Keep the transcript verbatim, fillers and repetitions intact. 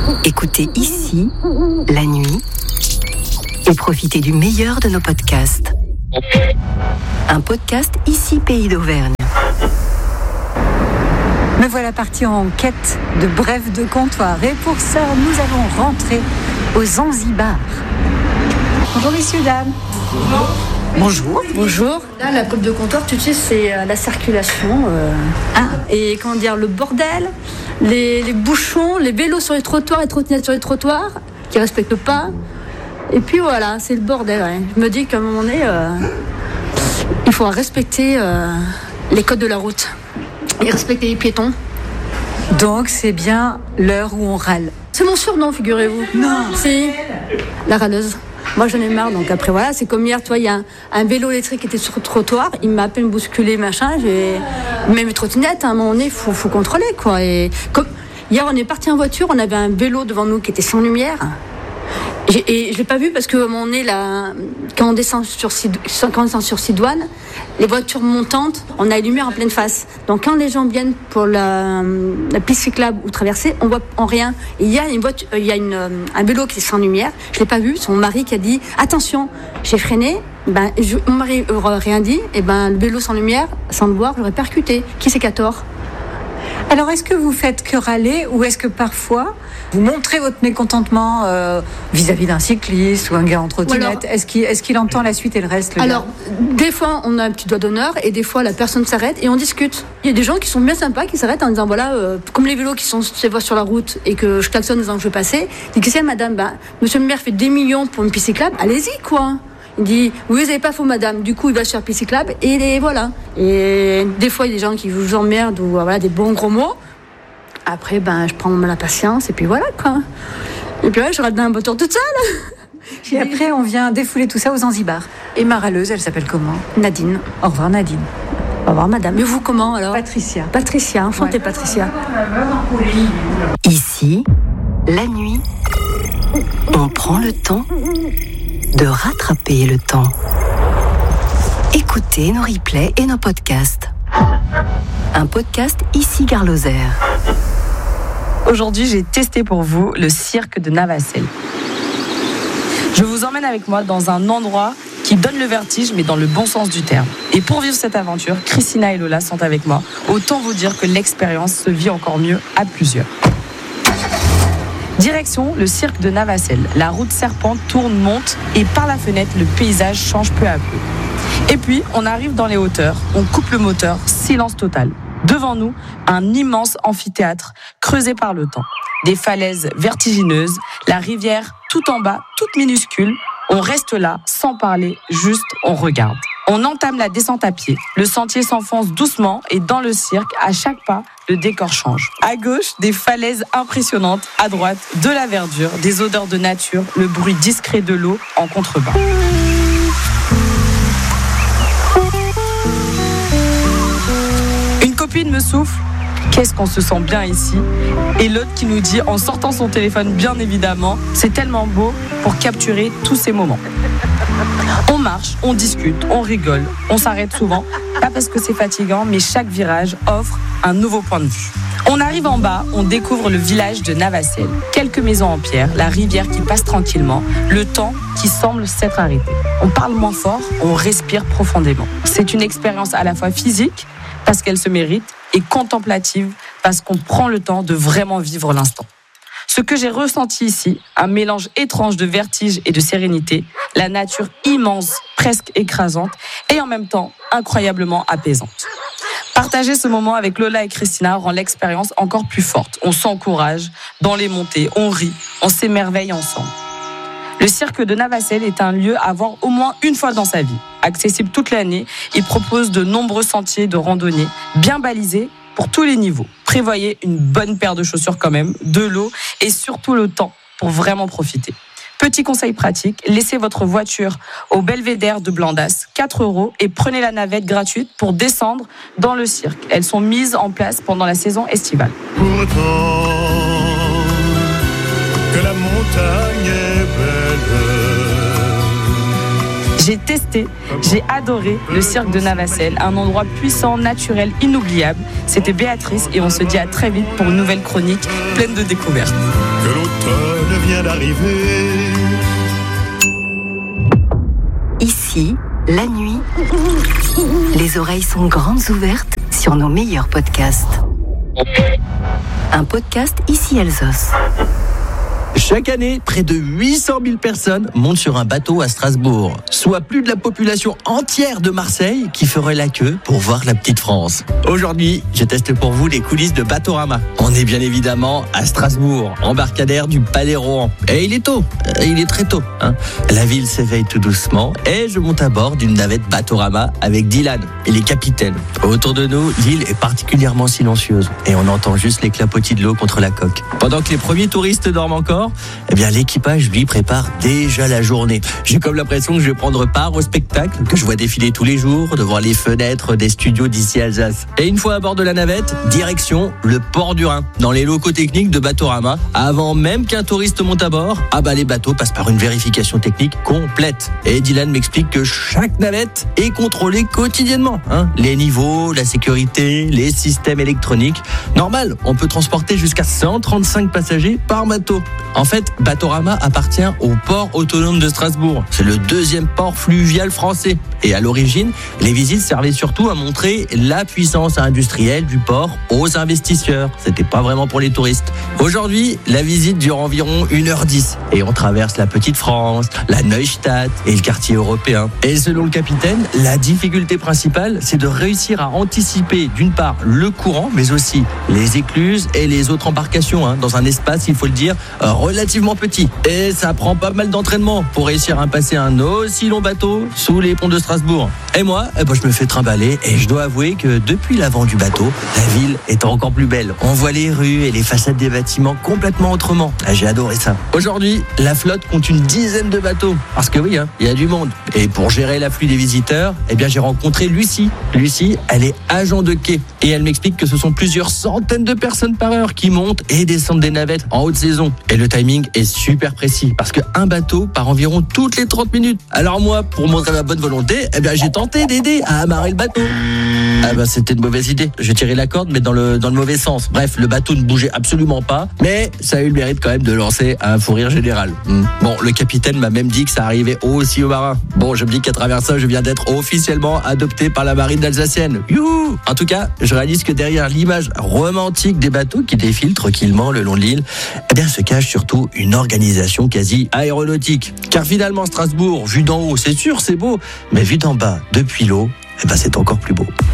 Écoutez ici, la nuit, et profitez du meilleur de nos podcasts. Un podcast Ici Pays d'Auvergne. Me voilà partie en quête de brèves de comptoir. Et pour ça, nous allons rentrer au Zanzibar. Bonjour messieurs, dames. Bonjour. Bonjour. Là, la brève de comptoir, tu sais, c'est euh, la circulation. Euh, hein, et comment dire, le bordel, les, les bouchons, les vélos sur les trottoirs, les trottinettes sur les trottoirs, qui ne respectent pas. Et puis voilà, c'est le bordel. Ouais. Je me dis qu'à un moment donné, euh, il faut respecter euh, les codes de la route. Et respecter les piétons. Donc c'est bien l'heure où on râle. C'est mon surnom, figurez-vous. Non. Si, la râleuse. Moi j'en ai marre, donc après voilà, c'est comme hier, tu vois, il y a un, un vélo électrique qui était sur le trottoir, il m'a à peine bousculé, machin, j'ai... Même les trottinettes, à un moment donné, il faut, faut contrôler, quoi. Et comme... Hier, on est parti en voiture, on avait un vélo devant nous qui était sans lumière. J'ai, et je l'ai pas vu parce que à un moment donné, là, quand on descend sur quand on descend sur Sidoine, les voitures montantes, on a les lumières en pleine face. Donc quand les gens viennent pour la, la piste cyclable ou traverser, on voit en rien. Et il y a une voiture, il y a une, un vélo qui est sans lumière. Je l'ai pas vu. C'est mon mari qui a dit attention. J'ai freiné. Ben je, mon mari n'aurait rien dit. Et ben le vélo sans lumière, sans le voir, j'aurais percuté. Qui c'est qui a tort? Alors, est-ce que vous faites que râler ou est-ce que parfois vous montrez votre mécontentement euh, vis-à-vis d'un cycliste ou un gars en trottinette? alors, est-ce qu'il, est-ce qu'il entend la suite et le reste le Alors, gars des fois, on a un petit doigt d'honneur et des fois, la personne s'arrête et on discute. Il y a des gens qui sont bien sympas, qui s'arrêtent en disant, voilà, euh, comme les vélos qui sont sur la route et que je klaxonne en disant que je vais passer. Je dis, qu'est-ce que c'est, madame? Ben, monsieur le maire fait des millions pour une piste cyclable, allez-y, quoi. Il dit, oui, vous n'avez pas faux, madame. Du coup, il va sur la piste cyclable et les, voilà. Et des fois, il y a des gens qui vous emmerdent ou voilà, des bons gros mots. Après, ben, je prends la patience et puis voilà, quoi. Et puis, ouais, je rate dans un moteur toute seule. Et après, on vient défouler tout ça aux Zanzibar. Et ma râleuse, elle s'appelle comment? Nadine. Au revoir, Nadine. Au revoir, madame. Et vous, comment, alors? Patricia. Patricia, enchantée, ouais. Patricia. Ici, la nuit, on prend le temps de rattraper le temps. Écoutez nos replays et nos podcasts. Un podcast Ici Gare Lozère. Aujourd'hui, j'ai testé pour vous le cirque de Navacelles. Je vous emmène avec moi dans un endroit qui donne le vertige, mais dans le bon sens du terme. Et pour vivre cette aventure, Christina et Lola sont avec moi. Autant vous dire que l'expérience se vit encore mieux à plusieurs. Direction le cirque de Navacelles. La route serpente tourne, monte et par la fenêtre, le paysage change peu à peu. Et puis, on arrive dans les hauteurs, on coupe le moteur, silence total. Devant nous, un immense amphithéâtre creusé par le temps. Des falaises vertigineuses, la rivière tout en bas, toute minuscule. On reste là, sans parler, juste on regarde. On entame la descente à pied. Le sentier s'enfonce doucement et dans le cirque, à chaque pas, le décor change. À gauche, des falaises impressionnantes. À droite, de la verdure, des odeurs de nature, le bruit discret de l'eau en contrebas. Une copine me souffle. Qu'est-ce qu'on se sent bien ici? Et l'autre qui nous dit, en sortant son téléphone bien évidemment, c'est tellement beau pour capturer tous ces moments. On marche, on discute, on rigole, on s'arrête souvent, pas parce que c'est fatigant, mais chaque virage offre un nouveau point de vue. On arrive en bas, on découvre le village de Navacelles. Quelques maisons en pierre, la rivière qui passe tranquillement, le temps qui semble s'être arrêté. On parle moins fort, on respire profondément. C'est une expérience à la fois physique, parce qu'elle se mérite, et contemplative, parce qu'on prend le temps de vraiment vivre l'instant. Ce que j'ai ressenti ici, un mélange étrange de vertige et de sérénité, la nature immense, presque écrasante, et en même temps incroyablement apaisante. Partager ce moment avec Lola et Christina rend l'expérience encore plus forte. On s'encourage dans les montées, on rit, on s'émerveille ensemble. Le cirque de Navacelles est un lieu à voir au moins une fois dans sa vie. Accessible toute l'année, il propose de nombreux sentiers de randonnée, bien balisés pour tous les niveaux. Prévoyez une bonne paire de chaussures quand même, de l'eau et surtout le temps pour vraiment profiter. Petit conseil pratique, laissez votre voiture au belvédère de Blandas, quatre euros, et prenez la navette gratuite pour descendre dans le cirque. Elles sont mises en place pendant la saison estivale. Pourtant que la montagne est belle. J'ai testé, j'ai adoré le cirque de Navacelles, un endroit puissant, naturel, inoubliable. C'était Béatrice et on se dit à très vite pour une nouvelle chronique pleine de découvertes. que l'automne vient d'arriver. Ici, la nuit, les oreilles sont grandes ouvertes sur nos meilleurs podcasts. Un podcast Ici Alsos. Chaque année, près de huit cent mille personnes montent sur un bateau à Strasbourg, soit plus de la population entière de Marseille qui ferait la queue pour voir la petite France. Aujourd'hui, je teste pour vous les coulisses de Batorama. On est bien évidemment à Strasbourg, embarcadère du Palais Rohan. Et il est tôt, il est très tôt. Hein. La ville s'éveille tout doucement et je monte à bord d'une navette Batorama avec Dylan et les capitaines. Autour de nous, l'île est particulièrement silencieuse et on entend juste les clapotis de l'eau contre la coque. Pendant que les premiers touristes dorment encore, eh bien l'équipage lui prépare déjà la journée. J'ai comme l'impression que je vais prendre part au spectacle que je vois défiler tous les jours devant les fenêtres des studios d'Ici Alsace. Et une fois à bord de la navette, direction le port du Rhin, dans les locaux techniques de Batorama. Avant même qu'un touriste monte à bord, ah bah les bateaux passent par une vérification technique complète. Et Dylan m'explique que chaque navette est contrôlée quotidiennement. Hein. Les niveaux, la sécurité, les systèmes électroniques. Normal, on peut transporter jusqu'à cent trente-cinq passagers par bateau. En fait, Batorama appartient au port autonome de Strasbourg. C'est le deuxième port fluvial français. Et à l'origine, les visites servaient surtout à montrer la puissance industrielle du port aux investisseurs. C'était pas vraiment pour les touristes. Aujourd'hui, la visite dure environ une heure dix. Et on traverse la Petite France, la Neustadt et le quartier européen. Et selon le capitaine, la difficulté principale, c'est de réussir à anticiper d'une part le courant, mais aussi les écluses et les autres embarcations, hein, dans un espace, il faut le dire, euh, relativement petit. Et ça prend pas mal d'entraînement pour réussir à passer un aussi long bateau sous les ponts de Strasbourg. Et moi, eh ben, je me fais trimballer et je dois avouer que depuis l'avant du bateau, la ville est encore plus belle. On voit les rues et les façades des bâtiments complètement autrement. Ah, j'ai adoré ça. Aujourd'hui, la flotte compte une dizaine de bateaux. Parce que oui, hein, il y a du monde. Et pour gérer l'afflux des visiteurs, eh bien, j'ai rencontré Lucie. Lucie, elle est agent de quai. Et elle m'explique que ce sont plusieurs centaines de personnes par heure qui montent et descendent des navettes en haute saison. Et le timing est super précis parce qu'un bateau part environ toutes les trente minutes. Alors moi, pour montrer ma bonne volonté, eh bien, j'ai tenté d'aider à amarrer le bateau. Ah bah c'était une mauvaise idée. J'ai tiré la corde mais dans le, dans le mauvais sens. Bref, le bateau ne bougeait absolument pas, mais ça a eu le mérite quand même de lancer un fou rire général. Mmh. Bon, le capitaine m'a même dit que ça arrivait aussi aux marins. Bon, je me dis qu'à travers ça, je viens d'être officiellement adopté par la marine alsacienne. Youhou! En tout cas, je réalise que derrière l'image romantique des bateaux qui défilent tranquillement le long de l'île, eh bien, se cache surtout une organisation quasi aéronautique. Car finalement, Strasbourg, vu d'en haut, c'est sûr, c'est beau, mais vu d'en bas, depuis l'eau, eh ben, c'est encore plus beau.